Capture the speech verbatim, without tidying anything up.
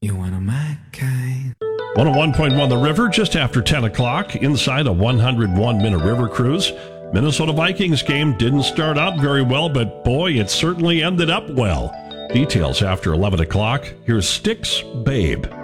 You want my kind. one oh one point one The River, just after ten o'clock, inside a one hundred one minute river cruise. Minnesota Vikings game didn't start out very well, but boy, it certainly ended up well. Details after eleven o'clock. Here's Styx, Babe.